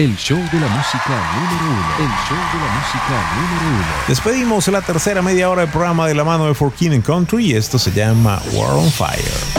El show de la música número uno. El show de la música número uno. Despedimos la tercera media hora del programa de la mano de For King and Country y esto se llama War on Fire.